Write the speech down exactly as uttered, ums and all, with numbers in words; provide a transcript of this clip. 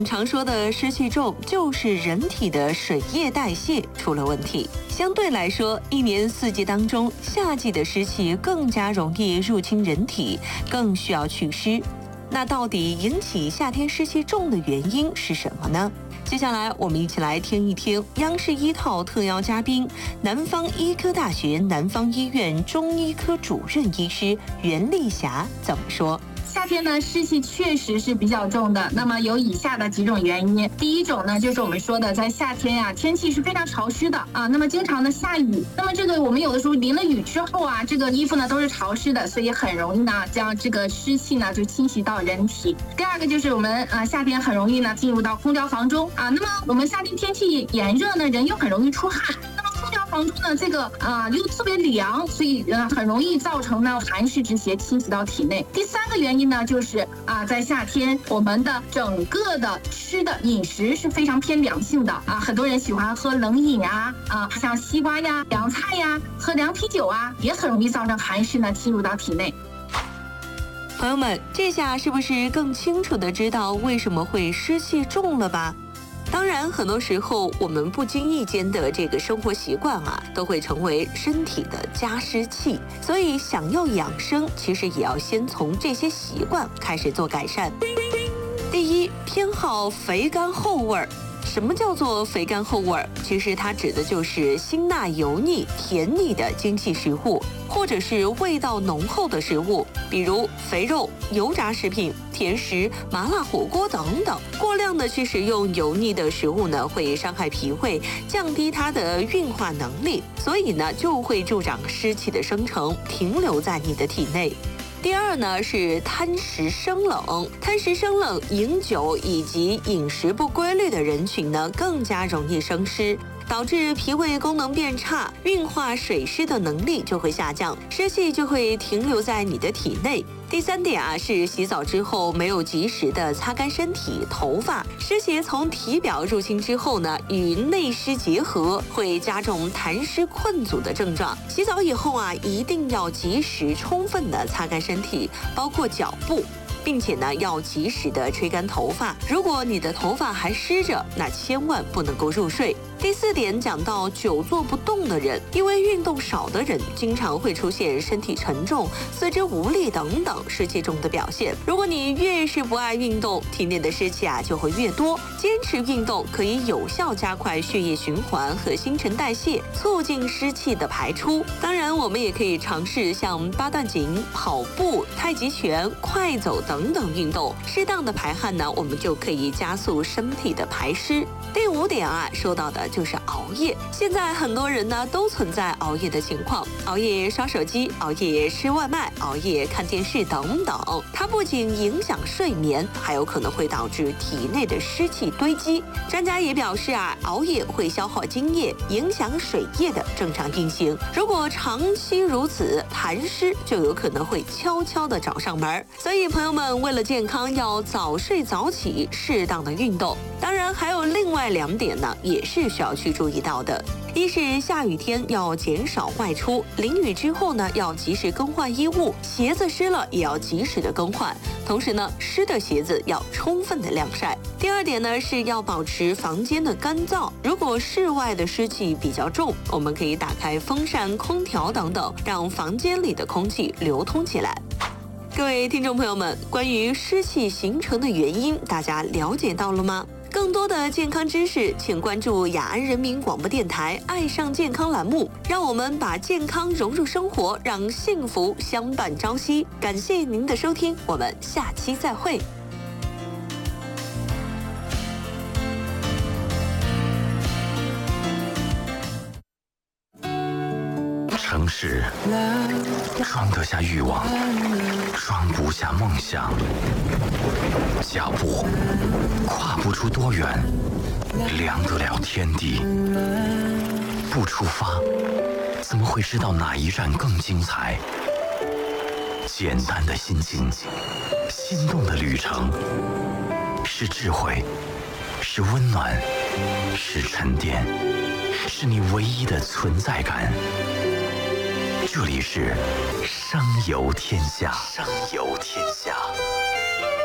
常说的湿气重，就是人体的水液代谢出了问题。相对来说，一年四季当中，夏季的湿气更加容易入侵人体，更需要祛湿。那到底引起夏天湿气重的原因是什么呢？接下来我们一起来听一听央视一套特邀嘉宾，南方医科大学南方医院中医科主任医师袁丽霞怎么说。 夏天呢，湿气确实是比较重的。那么有以下的几种原因。第一种呢，就是我们说的，在夏天呀、啊，天气是非常潮湿的啊。那么经常的下雨，那么这个我们有的时候淋了雨之后啊，这个衣服呢都是潮湿的，所以很容易呢将这个湿气呢就侵袭到人体。第二个就是我们啊夏天很容易呢进入到空调房中啊。那么我们夏天天气炎热呢，人又很容易出汗。空调房中呢，这个啊、呃、又特别凉，所以呃很容易造成呢寒湿之邪侵袭到体内。第三个原因呢，就是啊、呃、在夏天我们的整个的吃的饮食是非常偏凉性的啊，很多人喜欢喝冷饮啊啊，像西瓜呀、凉菜呀、喝凉啤酒啊，也很容易造成寒湿呢侵入到体内。 朋友们，这下是不是更清楚的知道为什么会湿气重了吧？当然，很多时候我们不经意间的这个生活习惯啊，都会成为身体的加湿器。所以，想要养生，其实也要先从这些习惯开始做改善。第一，偏好肥甘厚味儿。什么叫做肥甘厚味儿？其实它指的就是辛辣油腻、甜腻的精细食物，或者是味道浓厚的食物，比如肥肉、油炸食品、甜食、麻辣火锅等等。过量的去食用油腻的食物呢，会伤害脾胃，降低它的运化能力，所以呢，就会助长湿气的生成，停留在你的体内。第二呢是贪食生冷，贪食生冷、饮酒以及饮食不规律的人群呢，更加容易生湿，导致脾胃功能变差，运化水湿的能力就会下降，湿气就会停留在你的体内。第三点啊，是洗澡之后没有及时的擦干身体、头发，湿邪从体表入侵之后呢，与内湿结合，会加重痰湿困阻的症状。洗澡以后啊，一定要及时充分的擦干身体，包括脚部。并且呢，要及时的吹干头发。如果你的头发还湿着，那千万不能够入睡。第四点讲到久坐不动的人，因为运动少的人经常会出现身体沉重、四肢无力等等湿气重的表现。如果你越是不爱运动，体内的湿气啊就会越多。坚持运动可以有效加快血液循环和新陈代谢，促进湿气的排出。当然，我们也可以尝试像八段锦、跑步、太极拳、快走等等运动，适当的排汗呢，我们就可以加速身体的排湿。第五点啊，说到的就是熬夜。现在很多人呢都存在熬夜的情况，熬夜刷手机、熬夜吃外卖、熬夜看电视等等，它不仅影响睡眠，还有可能会导致体内的湿气堆积。专家也表示啊，熬夜会消耗津液，影响水液的正常运行。如果长期如此，痰湿就有可能会悄悄的找上门。所以朋友们，为了健康，要早睡早起，适当的运动。当然，还有另外两点呢，也是需要去注意到的。一是下雨天要减少外出，淋雨之后呢，要及时更换衣物，鞋子湿了也要及时的更换。同时呢，湿的鞋子要充分的晾晒。第二点呢，是要保持房间的干燥。如果室外的湿气比较重，我们可以打开风扇、空调等等，让房间里的空气流通起来。各位听众朋友们，关于湿气形成的原因，大家了解到了吗？更多的健康知识，请关注雅安人民广播电台爱上健康栏目，让我们把健康融入生活，让幸福相伴朝夕。感谢您的收听，我们下期再会。 城市装得下欲望，装不下梦想，脚步跨不出多远，量得了天地。不出发，怎么会知道哪一站更精彩？简单的心情，心动的旅程，是智慧，是温暖，是沉淀，是你唯一的存在感。这里是声游天下，声游天下。